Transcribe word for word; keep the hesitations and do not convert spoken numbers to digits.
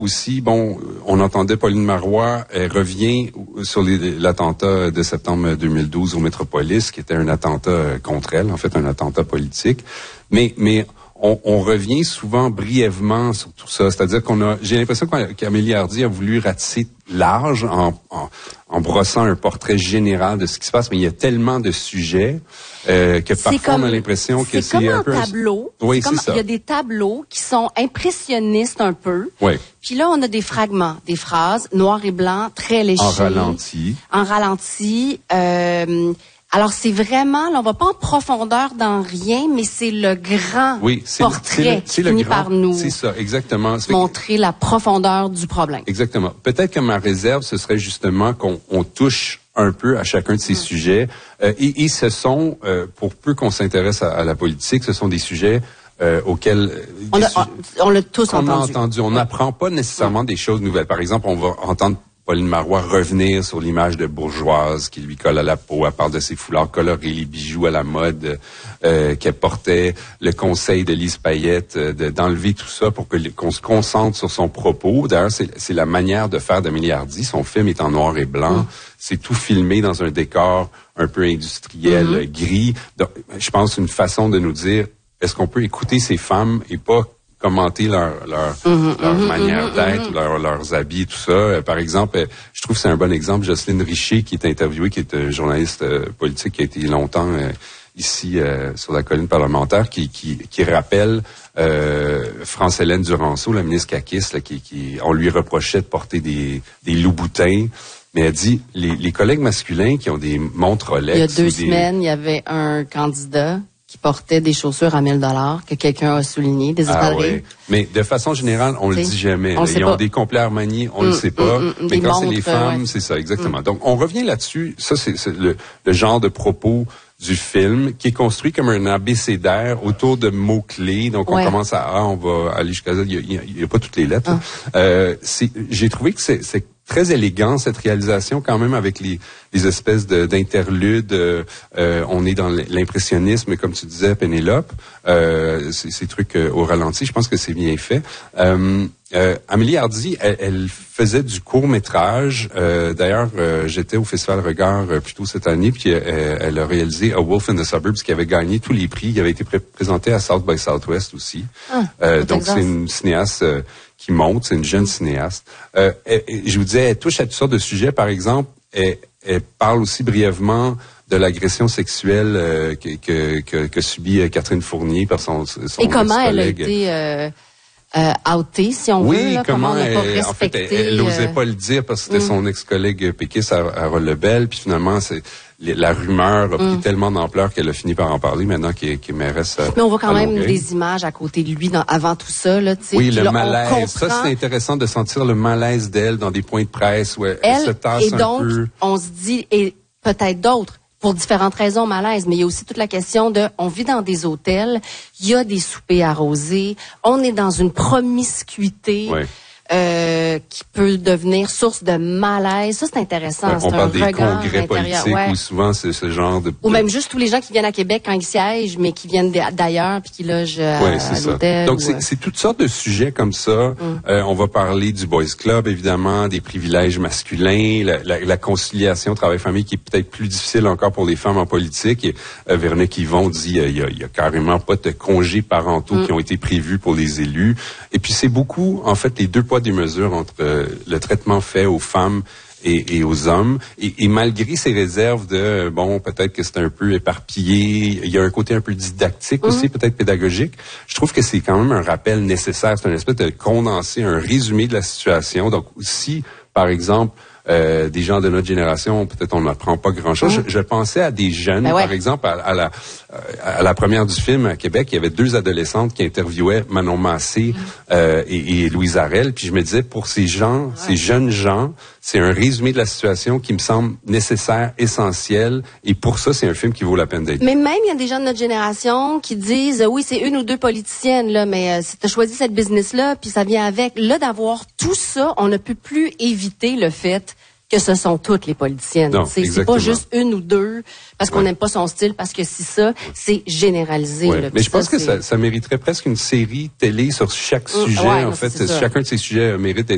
Aussi, bon, on entendait Pauline Marois, elle revient sur l'attentat de septembre deux mille douze au Métropolis, qui était un attentat contre elle, en fait un attentat politique. Mais, mais on, on revient souvent brièvement sur tout ça. C'est-à-dire qu'on a, j'ai l'impression qu'Amélie Hardy a voulu ratisser large en, en, en brossant un portrait général de ce qui se passe, mais il y a tellement de sujets euh, que parfois comme, on a l'impression que c'est un un peu... tableau. Oui, c'est c'est ça. Il y a des tableaux qui sont impressionnistes un peu. Oui. Puis là, on a des fragments, des phrases noir et blanc, très légers. En ralenti. En ralenti. Euh, alors, c'est vraiment, là, on va pas en profondeur dans rien, mais c'est le grand oui, portrait qui finit par nous c'est ça, exactement. montrer la profondeur du problème. Exactement. Peut-être que ma réserve, ce serait justement qu'on on touche un peu à chacun de ces mmh. sujets. Euh, et, et ce sont, euh, pour peu qu'on s'intéresse à, à la politique, ce sont des sujets euh, auxquels... On, a, on, on l'a tous on entendu. On a entendu. On n'apprend pas nécessairement mmh. des choses nouvelles. Par exemple, on va entendre Pauline Marois revenir sur l'image de bourgeoise qui lui colle à la peau. Elle parle de ses foulards colorés, les bijoux à la mode euh, qu'elle portait, le conseil de Lise Payette euh, de, d'enlever tout ça pour que qu'on se concentre sur son propos. D'ailleurs, c'est, c'est la manière de faire d'Amélie Hardy. Son film est en noir et blanc. Mmh. C'est tout filmé dans un décor un peu industriel, mmh. gris. Donc, je pense une façon de nous dire, est-ce qu'on peut écouter ces femmes et pas commenter leur leur, mmh, leur mmh, manière mmh, d'être, mmh. leur, leurs habits, tout ça. Euh, par exemple, euh, je trouve que c'est un bon exemple. Jocelyne Richer, qui est interviewée, qui est euh, journaliste euh, politique, qui a été longtemps euh, ici euh, sur la colline parlementaire, qui qui, qui rappelle euh, France-Hélène Duranceau, la ministre caquiste, là, qui, qui on lui reprochait de porter des des loups-boutins. Mais elle dit, les, les collègues masculins qui ont des montres Rolex... Il y a deux des... semaines, il y avait un candidat qui portait des chaussures à mille dollars, que quelqu'un a souligné, des espadrilles. Ah ouais. Mais de façon générale, on le dit jamais. On Ils ont pas. Des complets Armani, on mm, le sait pas. Mm, mm, mais quand c'est les femmes, ouais. c'est ça, exactement. Mm. Donc, on revient là-dessus. Ça, c'est, c'est le, le genre de propos du film qui est construit comme un abécédaire autour de mots-clés. Donc, on ouais. commence à A, on va aller jusqu'à Z. Il n'y a, a, a pas toutes les lettres. Ah. Euh, c'est, j'ai trouvé que c'est... c'est très élégant, cette réalisation, quand même, avec les, les espèces de, d'interludes. Euh, on est dans l'impressionnisme, comme tu disais, Pénélope. Euh, ces, ces trucs euh, au ralenti, je pense que c'est bien fait. Euh, euh, Amélie Hardy, elle, elle faisait du court-métrage. Euh, d'ailleurs, euh, j'étais au Festival Regard euh, plus tôt cette année, puis euh, elle a réalisé A Wolf in the Suburbs, qui avait gagné tous les prix. Il avait été pré- présenté à South by Southwest aussi. Ah, euh, donc, c'est une cinéaste... Euh, qui monte, c'est une jeune cinéaste. Euh, elle, je vous disais, elle touche à toutes sortes de sujets. Par exemple, elle, elle parle aussi brièvement de l'agression sexuelle euh, que, que, que, que subit Catherine Fournier par son, son Et comment elle a été euh, euh, outée, si on oui, veut, là, comment, comment on n'a pas respecté. En fait, elle n'osait euh... pas le dire parce que c'était mm. son ex-collègue péquiste, Harold Lebel, puis finalement, c'est la rumeur a pris mm. tellement d'ampleur qu'elle a fini par en parler maintenant qu'il est mairesse. Mais on voit quand même des images à côté de lui dans, avant tout ça, là, tu sais. Oui, le là, malaise. Comprend... Ça, c'est intéressant de sentir le malaise d'elle dans des points de presse où elle, elle, elle se tasse et un donc, peu. On se dit, et peut-être d'autres, pour différentes raisons, malaise, mais il y a aussi toute la question de, on vit dans des hôtels, il y a des soupers arrosés, on est dans une promiscuité. Oui. Euh, qui peut devenir source de malaise. Ça, c'est intéressant. Ouais, c'est on un parle des regard congrès politiques ouais. où souvent c'est ce genre de... Ou même juste tous les gens qui viennent à Québec quand ils siègent, mais qui viennent d'ailleurs puis qui logent à, ouais, c'est à l'hôtel. Donc, ou... c'est, c'est toutes sortes de sujets comme ça. Mm. Euh, on va parler du Boys Club, évidemment, des privilèges masculins, la, la, la conciliation travail-famille qui est peut-être plus difficile encore pour les femmes en politique. Et, euh, Véronique Yvon dit il euh, y, a, y a carrément pas de congés parentaux mm. qui ont été prévus pour les élus. Et puis, c'est beaucoup, en fait, les deux poids, deux mesures entre Euh, le traitement fait aux femmes et, et aux hommes. Et, et malgré ces réserves de, bon, peut-être que c'est un peu éparpillé, il y a un côté un peu didactique mm-hmm. aussi, peut-être pédagogique, je trouve que c'est quand même un rappel nécessaire. C'est un espèce de condenser, un résumé de la situation. Donc, si, par exemple, Euh, des gens de notre génération, peut-être on n'apprend pas grand-chose. Mmh. Je, je pensais à des jeunes, ben ouais. par exemple, à, à, la, à la première du film à Québec, il y avait deux adolescentes qui interviewaient Manon Massé mmh. euh, et, et Louise Arel. Puis je me disais, pour ces gens, ouais. ces jeunes gens, c'est un résumé de la situation qui me semble nécessaire, essentiel. Et pour ça, c'est un film qui vaut la peine d'être. Mais même, il y a des gens de notre génération qui disent, oui, c'est une ou deux politiciennes, là, mais euh, si tu as choisi cette business-là, puis ça vient avec. Là, d'avoir tout ça, on ne peut plus éviter le fait que ce sont toutes les politiciennes. Non, c'est, c'est pas juste une ou deux parce qu'on n'aime ouais. pas son style, parce que si ça, c'est généralisé. Ouais. Là, mais je pense ça, que ça, ça mériterait presque une série télé sur chaque sujet. Mmh, ouais, en non, fait, chacun de ces sujets mérite d'être